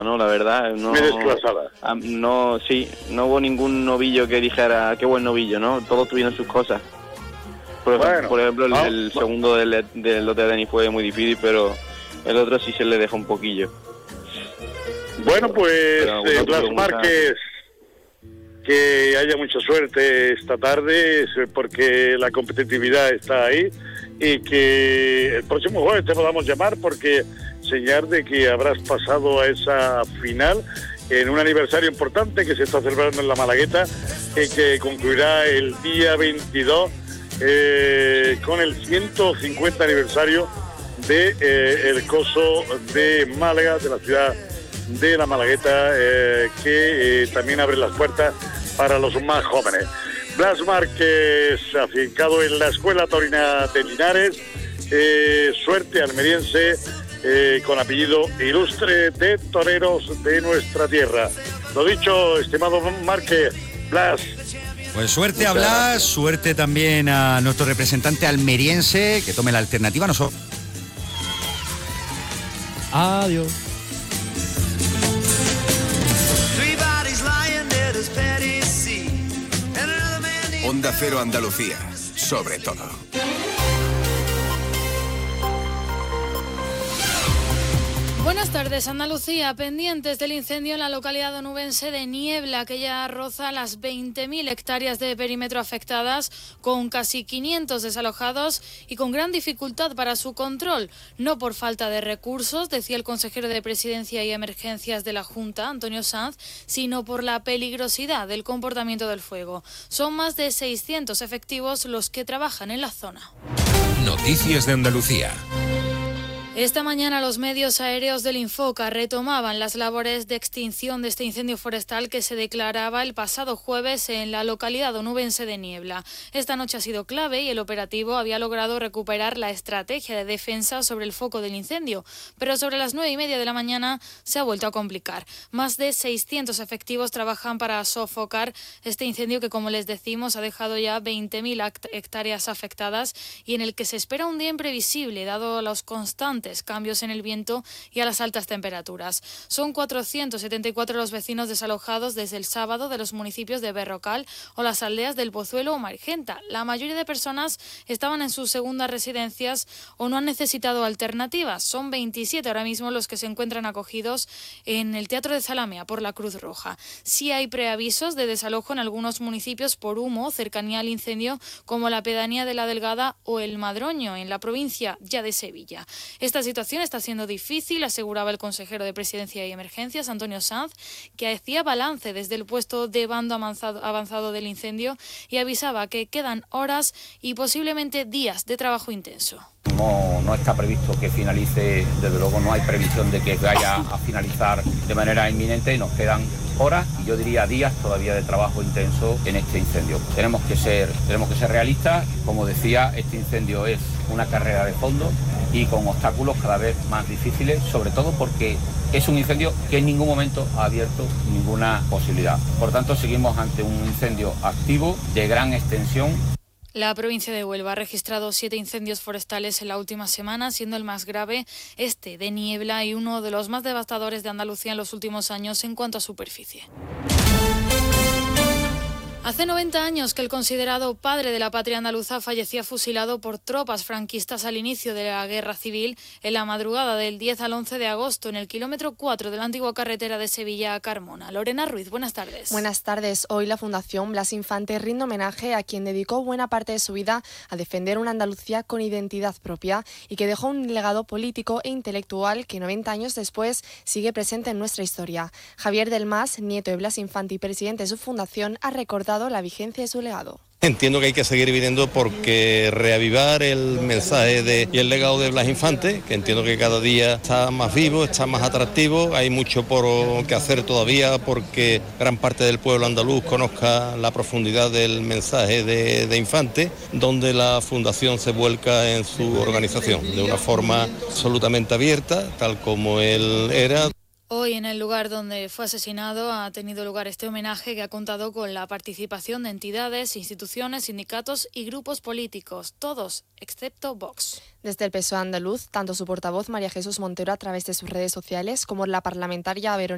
No, la verdad, no. Muy desplazada. No, sí, no hubo ningún novillo que dijera qué buen novillo, ¿no? Todos tuvieron sus cosas. Por ejemplo, el segundo del lote de Denis fue muy difícil, pero el otro sí se le dejó un poquillo. Bueno, pues Blas Márquez, que haya mucha suerte esta tarde, porque la competitividad está ahí, y que el próximo jueves te podamos llamar, porque señal de que habrás pasado a esa final en un aniversario importante que se está celebrando en la Malagueta, que concluirá el día 22 con el 150 aniversario de el Coso de Málaga, de la ciudad de la Malagueta, que también abre las puertas para los más jóvenes. Blas Márquez, afincado en la Escuela Taurina de Linares, suerte almeriense, con apellido ilustre de toreros de nuestra tierra. Lo dicho, estimado Márquez, Blas. Pues suerte a Blas, suerte también a nuestro representante almeriense, que tome la alternativa. Nosotros. Adiós. Onda Cero Andalucía, sobre todo. Buenas tardes, Andalucía. Pendientes del incendio en la localidad onubense de Niebla, que ya roza las 20.000 hectáreas de perímetro afectadas, con casi 500 desalojados y con gran dificultad para su control. No por falta de recursos, decía el consejero de Presidencia y Emergencias de la Junta, Antonio Sanz, sino por la peligrosidad del comportamiento del fuego. Son más de 600 efectivos los que trabajan en la zona. Noticias de Andalucía. Esta mañana los medios aéreos del Infoca retomaban las labores de extinción de este incendio forestal que se declaraba el pasado jueves en la localidad onubense de Niebla. Esta noche ha sido clave y el operativo había logrado recuperar la estrategia de defensa sobre el foco del incendio, pero sobre las 9:30 de la mañana se ha vuelto a complicar. Más de 600 efectivos trabajan para sofocar este incendio que, como les decimos, ha dejado ya 20.000 hectáreas afectadas y en el que se espera un día imprevisible, dado los constantes cambios en el viento y a las altas temperaturas. Son 474 los vecinos desalojados desde el sábado de los municipios de Berrocal o las aldeas del Pozuelo o Margenta. La mayoría de personas estaban en sus segundas residencias o no han necesitado alternativas. Son 27 ahora mismo los que se encuentran acogidos en el Teatro de Zalamea por la Cruz Roja. Sí hay preavisos de desalojo en algunos municipios por humo, cercanía al incendio, como la pedanía de La Delgada o el Madroño, en la provincia ya de Sevilla. Esta situación está siendo difícil, aseguraba el consejero de Presidencia y Emergencias, Antonio Sanz, que hacía balance desde el puesto de bando avanzado del incendio y avisaba que quedan horas y posiblemente días de trabajo intenso. No está previsto que finalice, desde luego no hay previsión de que vaya a finalizar de manera inminente, nos quedan horas y yo diría días todavía de trabajo intenso en este incendio. Tenemos que ser realistas, como decía, este incendio es una carrera de fondo y con obstáculos cada vez más difíciles, sobre todo porque es un incendio que en ningún momento ha abierto ninguna posibilidad. Por tanto, seguimos ante un incendio activo de gran extensión. La provincia de Huelva ha registrado 7 incendios forestales en la última semana, siendo el más grave este de Niebla y uno de los más devastadores de Andalucía en los últimos años en cuanto a superficie. Hace 90 años que el considerado padre de la patria andaluza fallecía fusilado por tropas franquistas al inicio de la Guerra Civil en la madrugada del 10 al 11 de agosto en el kilómetro 4 de la antigua carretera de Sevilla a Carmona. Lorena Ruiz, buenas tardes. Buenas tardes. Hoy la Fundación Blas Infante rinde homenaje a quien dedicó buena parte de su vida a defender una Andalucía con identidad propia y que dejó un legado político e intelectual que 90 años después sigue presente en nuestra historia. Javier del Mas, nieto de Blas Infante y presidente de su fundación, ha recordado la vigencia de su legado. Entiendo que hay que seguir viviendo porque reavivar el mensaje y el legado de Blas Infante, que entiendo que cada día está más vivo, está más atractivo, hay mucho por que hacer todavía porque gran parte del pueblo andaluz conozca la profundidad del mensaje de Infante, donde la Fundación se vuelca en su organización de una forma absolutamente abierta, tal como él era. Hoy, en el lugar donde fue asesinado, ha tenido lugar este homenaje que ha contado con la participación de entidades, instituciones, sindicatos y grupos políticos, todos excepto Vox. Desde el PSOE andaluz, tanto su portavoz María Jesús Montero a través de sus redes sociales como la parlamentaria Verónica